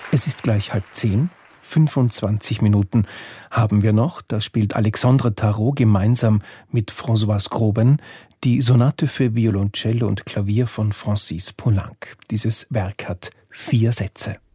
Es ist gleich 9:30. 25 Minuten haben wir noch. Da spielt Alexandre Tarot gemeinsam mit Françoise Groben die Sonate für Violoncello und Klavier von Francis Poulenc. Dieses Werk hat 4 Sätze.